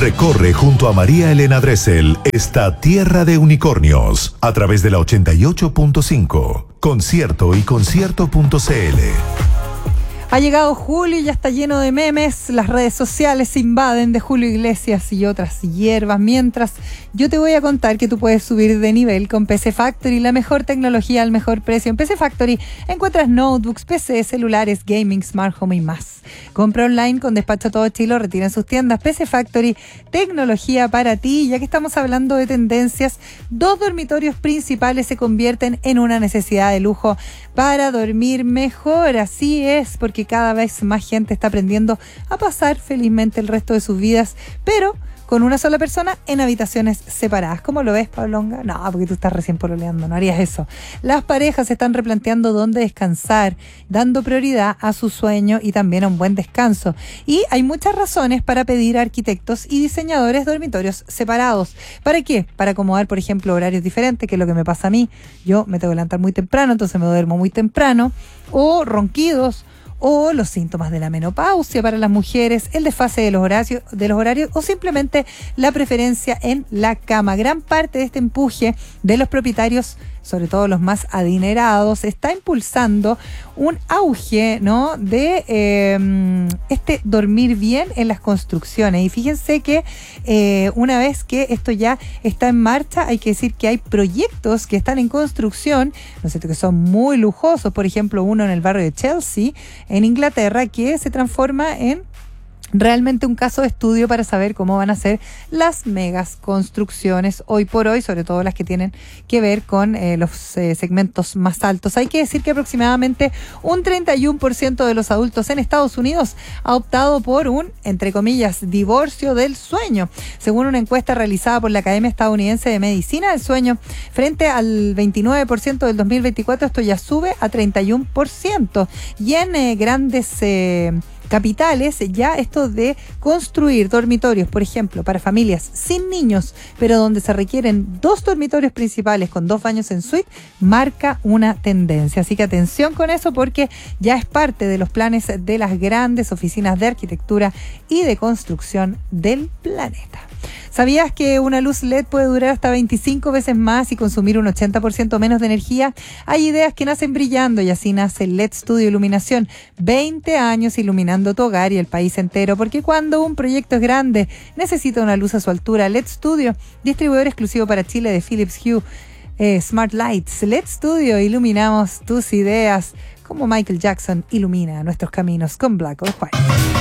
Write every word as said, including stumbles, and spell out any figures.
Recorre junto a María Elena Dressel esta tierra de unicornios a través de la ochenta y ocho punto cinco. Concierto y concierto punto cl. Ha llegado julio y ya está lleno de memes, las redes sociales se invaden de Julio Iglesias y otras hierbas, mientras yo te voy a contar que tú puedes subir de nivel con P C Factory, la mejor tecnología al mejor precio. En P C Factory encuentras notebooks, P C, celulares, gaming, smart home y más. Compra online con despacho a todo Chile o retira en sus tiendas. P C Factory, tecnología para ti. Ya que estamos hablando de tendencias, dos dormitorios principales se convierten en una necesidad de lujo para dormir mejor. Así es, porque cada vez más gente está aprendiendo a pasar felizmente el resto de sus vidas, pero con una sola persona en habitaciones separadas. ¿Cómo lo ves, Pablonga? No, porque tú estás recién pololeando, no harías eso. Las parejas se están replanteando dónde descansar, dando prioridad a su sueño y también a un buen descanso. Y hay muchas razones para pedir a arquitectos y diseñadores dormitorios separados. ¿Para qué? Para acomodar, por ejemplo, horarios diferentes, que es lo que me pasa a mí. Yo me tengo que levantar muy temprano, entonces me duermo muy temprano. O ronquidos, o los síntomas de la menopausia para las mujeres, el desfase de los horarios, de los horarios o simplemente la preferencia en la cama. Gran parte de este empuje de los propietarios, sobre todo los más adinerados, está impulsando un auge, ¿no?, de eh, este dormir bien en las construcciones. Y fíjense que eh, una vez que esto ya está en marcha, hay que decir que hay proyectos que están en construcción, ¿no es cierto?, que son muy lujosos. Por ejemplo, uno en el barrio de Chelsea, en Inglaterra, que se transforma en realmente un caso de estudio para saber cómo van a ser las megas construcciones hoy por hoy, sobre todo las que tienen que ver con eh, los eh, segmentos más altos. Hay que decir que aproximadamente un treinta y uno por ciento de los adultos en Estados Unidos ha optado por un, entre comillas, divorcio del sueño, según una encuesta realizada por la Academia Estadounidense de Medicina del Sueño. Frente al veintinueve por ciento del dos mil veinticuatro, esto ya sube a treinta y uno por ciento. Y en eh, grandes eh, capitales, ya esto de construir dormitorios, por ejemplo, para familias sin niños, pero donde se requieren dos dormitorios principales con dos baños en suite, marca una tendencia. Así que atención con eso, porque ya es parte de los planes de las grandes oficinas de arquitectura y de construcción del planeta. ¿Sabías que una luz L E D puede durar hasta veinticinco veces más y consumir un ochenta por ciento menos de energía? Hay ideas que nacen brillando y así nace L E D Studio Iluminación. veinte años iluminando tu hogar y el país entero, porque cuando un proyecto es grande, necesita una luz a su altura. L E D Studio, distribuidor exclusivo para Chile de Philips Hue eh, Smart Lights. L E D Studio, iluminamos tus ideas como Michael Jackson ilumina nuestros caminos con Black or White.